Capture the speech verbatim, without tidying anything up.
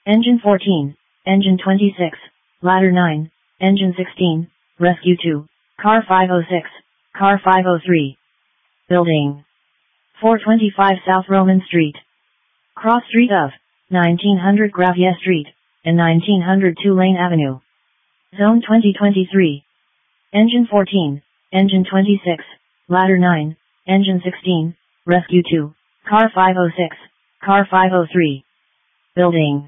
Engine fourteen, Engine twenty-six, Ladder nine, Engine sixteen, Rescue two, Car five oh six, Car five oh three. Building. four twenty-five South Roman Street. Cross street of nineteen hundred Gravia Street and nineteen hundred Tulane Avenue. Zone twenty twenty-three. Engine fourteen, Engine twenty-six, Ladder nine, Engine sixteen, Rescue two, Car five oh six, Car five oh three. Building.